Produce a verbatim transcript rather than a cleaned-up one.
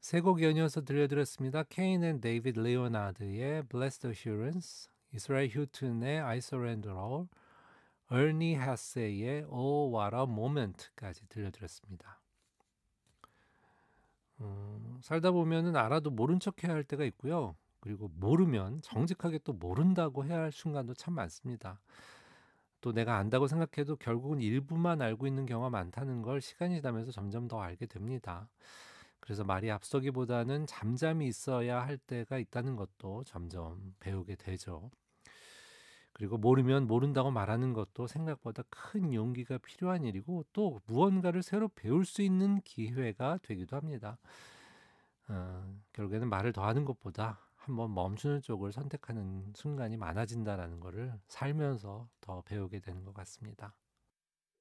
세 곡 연이어서 들려드렸습니다. 케인 앤 데이비드 리오나드의 Blessed Assurance, 이스라엘 휴튼의 I Surrender All, 어니 하세이의 Oh What a Moment까지 들려드렸습니다. 음, 살다 보면은 알아도 모른 척 해야 할 때가 있고요. 그리고 모르면 정직하게 또 모른다고 해야 할 순간도 참 많습니다. 또 내가 안다고 생각해도 결국은 일부만 알고 있는 경우가 많다는 걸 시간이 지나면서 점점 더 알게 됩니다. 그래서 말이 앞서기보다는 잠잠히 있어야 할 때가 있다는 것도 점점 배우게 되죠. 그리고 모르면 모른다고 말하는 것도 생각보다 큰 용기가 필요한 일이고 또 무언가를 새로 배울 수 있는 기회가 되기도 합니다. 어, 결국에는 말을 더 하는 것보다 한번 멈추는 쪽을 선택하는 순간이 많아진다는 것을 살면서 더 배우게 되는 것 같습니다.